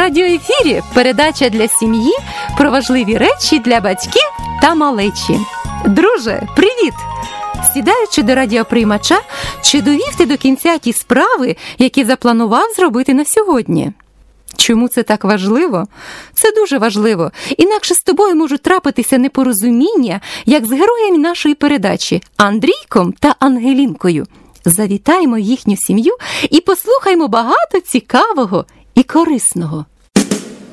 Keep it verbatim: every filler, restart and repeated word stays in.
радіоефірі передача для сім'ї про важливі речі для батьків та малечі. Друже, привіт! Сідаючи до радіоприймача, чи довів ти до кінця ті справи, які запланував зробити на сьогодні? Чому це так важливо? Це дуже важливо. Інакше з тобою можуть трапитися непорозуміння, як з героями нашої передачі Андрійком та Ангелінкою. Завітаємо в їхню сім'ю і послухаймо багато цікавого і корисного.